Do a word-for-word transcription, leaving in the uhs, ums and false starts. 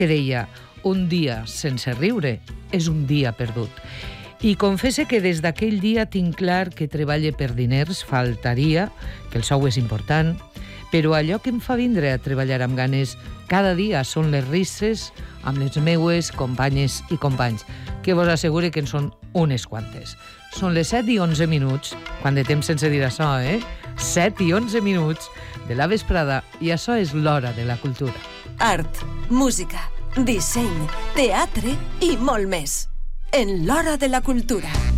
que deia: un dia sense riure és un dia perdut. I confesse que des d'aquell dia tinc clar que treballe per diners, faltaria, que el sou és important, però allò que em fa vindre a treballar amb ganes cada dia són les risses amb les meues companyes i companys, que vos assegure que en són unes quantes. Són les set i onze minuts, quan de temps sense dir això, eh? set i onze minuts de la vesprada, i això és l'hora de la cultura. Art, música, disseny, teatre i molt més. En l'hora de la cultura.